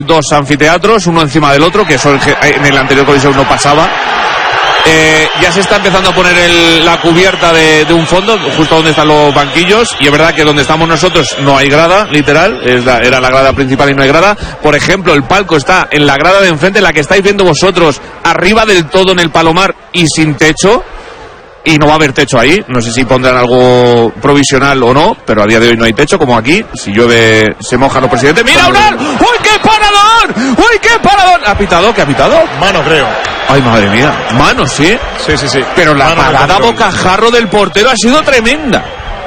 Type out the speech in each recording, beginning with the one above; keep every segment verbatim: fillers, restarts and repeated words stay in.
dos anfiteatros, uno encima del otro, que eso en el anterior Coliseo no pasaba. Eh, ya se está empezando a poner el, la cubierta de, de un fondo, justo donde están los banquillos, y es verdad que donde estamos nosotros no hay grada, literal, es la, era la grada principal y no hay grada. Por ejemplo, el palco está en la grada de enfrente, la que estáis viendo vosotros, arriba del todo en el Palomar y sin techo. Y no va a haber techo ahí, no sé si pondrán algo provisional o no, pero a día de hoy no hay techo, como aquí. Si llueve, se mojan los presidentes. ¡Mira, Unal! ¡Uy, qué paradón! ¡Uy, qué paradón! ¿Ha pitado? ¿Qué ha pitado? Mano, creo. Ay, madre mía. Mano, sí. Sí, sí, sí. Pero la Mano, parada bocajarro del portero ha sido tremenda.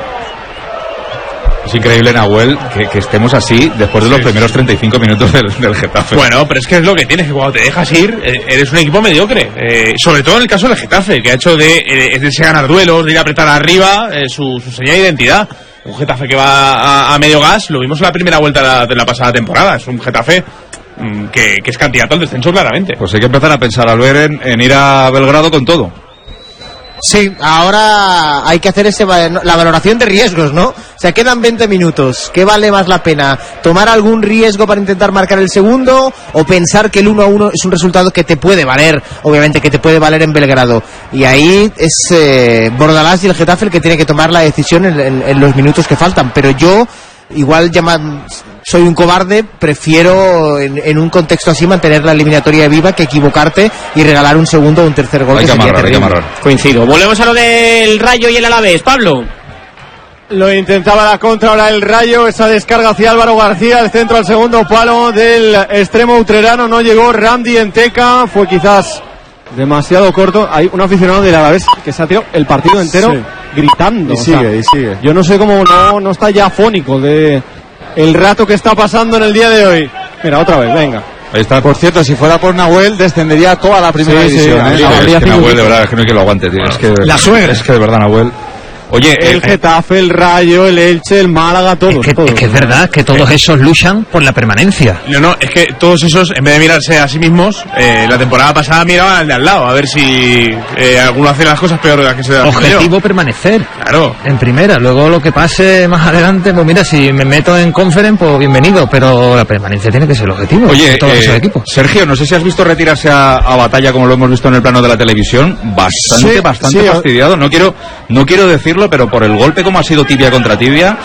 Es increíble, Nahuel, que, que estemos así después de los sí, primeros treinta y cinco minutos del, del Getafe. Bueno, pero es que es lo que tienes, que cuando te dejas ir, eh, eres un equipo mediocre. Eh, sobre todo en el caso del Getafe, que ha hecho de, eh, de ganar duelos, de ir a apretar arriba, eh, su, su señal de identidad. Un Getafe que va a, a medio gas, lo vimos en la primera vuelta de la, de la pasada temporada. Es un Getafe mmm, que, que es candidato al descenso claramente. Pues hay que empezar a pensar, al ver, en, en ir a Belgrado con todo. Sí, ahora hay que hacer ese, la valoración de riesgos, ¿no? O sea, quedan veinte minutos. ¿Qué vale más la pena? ¿Tomar algún riesgo para intentar marcar el segundo? ¿O pensar que el uno a uno es un resultado que te puede valer? Obviamente que te puede valer en Belgrado. Y ahí es eh, Bordalás y el Getafe el que tiene que tomar la decisión en, en, en los minutos que faltan. Pero yo, igual llama... soy un cobarde, prefiero en, en un contexto así mantener la eliminatoria viva que equivocarte y regalar un segundo o un tercer gol. Hay que, que amarrar, sería hay que amarrar. Coincido. Volvemos a lo del Rayo y el Alavés, Pablo. Lo intentaba la contra ahora el Rayo, esa descarga hacia Álvaro García, el centro al segundo palo del extremo utrerano, no llegó Randy Enteca, fue quizás demasiado corto. Hay un aficionado del Alavés que se ha tirado el partido entero sí. gritando. Y sigue, o sea, y sigue. Yo no sé cómo no, no está ya afónico de el rato que está pasando en el día de hoy. Mira, otra vez, venga. Ahí está. Por cierto, si fuera por Nahuel, descendería toda la primera sí, división. Sí, ¿eh? Sí, es que Nahuel, de verdad, es que no hay que lo aguante, tío. Es que, la suegra. Es que de verdad, Nahuel. Oye, el eh, Getafe, el Rayo, el Elche, el Málaga, todos. Es que, todos. Es, que es verdad que todos esos luchan por la permanencia. No, no, es que todos esos, en vez de mirarse a sí mismos, eh, la temporada pasada miraban al de al lado, a ver si eh, alguno hace las cosas peor de las que se da. Objetivo permanecer. Claro. En primera, luego lo que pase más adelante, pues mira, si me meto en Conference, pues bienvenido, pero la permanencia tiene que ser el objetivo. Oye, de todos eh, esos equipos. Sergio, no sé si has visto retirarse a, a Batalla como lo hemos visto en el plano de la televisión, bastante, sí, bastante sí, fastidiado. No quiero, no quiero decirlo, pero por el golpe como ha sido tibia contra tibia,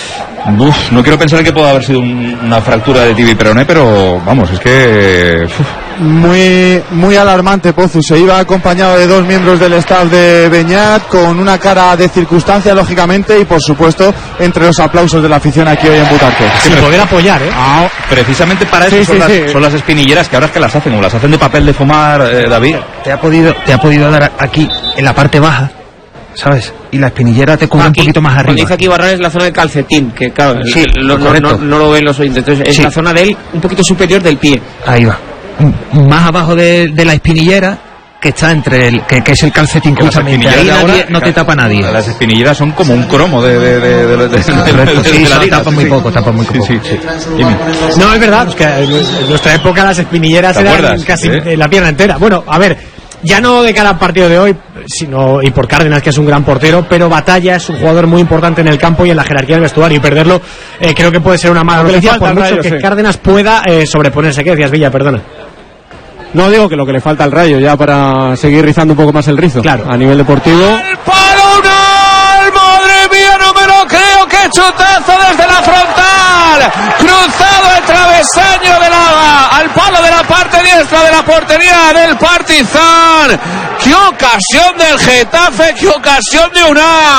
uf, no quiero pensar que pueda haber sido un, una fractura de tibia y peroné, pero vamos, es que uf. Muy, muy alarmante, Pozu. Se iba acompañado de dos miembros del staff de Beñat, con una cara de circunstancia, lógicamente, y por supuesto, entre los aplausos de la afición aquí hoy en Butarque. Sin poder apoyar, ¿eh? Ah, precisamente para eso sí, son, sí, las, sí. son las espinilleras, que ahora es que las hacen, o las hacen de papel de fumar, eh, David. Te ha podido, te ha podido dar aquí, en la parte baja, ¿sabes? Y la espinillera te cubre aquí, un poquito más arriba. Cuando dice aquí Barran es la zona del calcetín, que claro, sí, lo, no, no, no lo ven los oyentes. Entonces es sí. la zona del un poquito superior del pie. Ahí va. Más abajo de, de la espinillera, que está entre el, que, que es el calcetín, Que justamente. Ahí ahora, nadie, no te tapa nadie. Las espinilleras son como un cromo de, de, de, de, de, de, de, sí, de la liga. tapan muy Sí. poco, tapan muy poco. Sí, sí, sí. No, es verdad, es que en nuestra época las espinilleras ¿Te eran acuerdas? casi ¿Eh? la pierna entera. Bueno, a ver, ya no de cara al partido de hoy, sino y por Cárdenas, que es un gran portero, pero Batalla es un jugador muy importante en el campo y en la jerarquía del vestuario, y perderlo eh, creo que puede ser una mala noticia, por mucho Rayo, que sí. Cárdenas pueda eh, sobreponerse. ¿Qué decías, Villa? Perdona. No, digo que lo que le falta al Rayo ya para seguir rizando un poco más el rizo. Claro. A nivel deportivo. ¡El palo Unal! ¡Madre mía, no me lo creo! ¡Qué chutazo desde la frontal! Cruzado el travesaño del agua al palo de la parte diestra de la portería del Partizan. ¡Qué ocasión del Getafe! ¡Qué ocasión de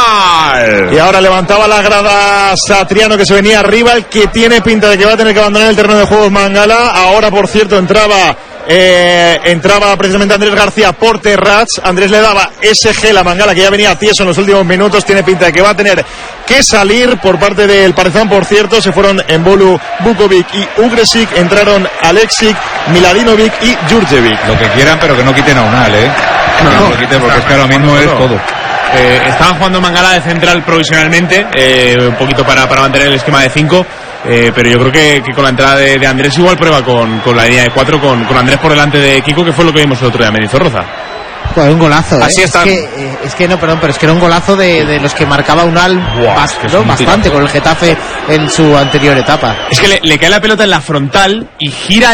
Unal! Y ahora levantaba la grada Satriano, que se venía arriba, el que tiene pinta de que va a tener que abandonar el terreno de juegos Mangala. Ahora, por cierto, entraba eh, entraba precisamente Andrés García por Terrats. Andrés le daba ese gel a Mangala, que ya venía tieso en los últimos minutos. Tiene pinta de que va a tener que salir por parte del Partizan. Por cierto, se fueron Embolu, Bukovic y Ugresic. Entraron Aleksic, Miladinovic y Jurjevic. Lo que quieran, pero que no quiten a Unal, ¿eh? No, no, no lo quiten, porque es que ahora mismo es todo. Eh, estaban jugando Mangala de central provisionalmente, eh, un poquito para, para mantener el esquema de cinco, eh, pero yo creo que, que con la entrada de, de Andrés igual prueba con, con la línea de cuatro, con, con Andrés por delante de Kiko, que fue lo que vimos el otro día en Mendizorroza. Pues un golazo, ¿eh? Así es, que, eh, es que no, perdón, pero es que era un golazo de, de los que marcaba Unal bast, es ¿no? bastante tirazo. Con el Getafe en su anterior etapa. Es que le, le cae la pelota en la frontal y gira